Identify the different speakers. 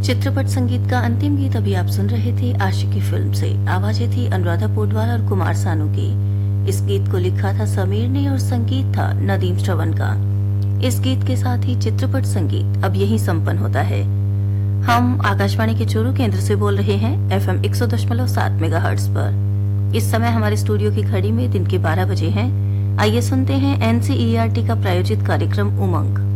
Speaker 1: चित्रपट संगीत का अंतिम गीत अभी आप सुन रहे थे आशिकी फिल्म से। आवाजें थी अनुराधा पोडवाल और कुमार सानू की। इस गीत को लिखा था समीर ने और संगीत था नदीम श्रवण का। इस गीत के साथ ही चित्रपट संगीत अब यही संपन्न होता है। हम आकाशवाणी के चूरू केंद्र से बोल रहे हैं FM 100.7 मेगाहर्ट्ज पर। इस समय हमारे स्टूडियो की घड़ी में दिन के 12 बजे हैं। आइए सुनते हैं NCERT का प्रायोजित कार्यक्रम उमंग।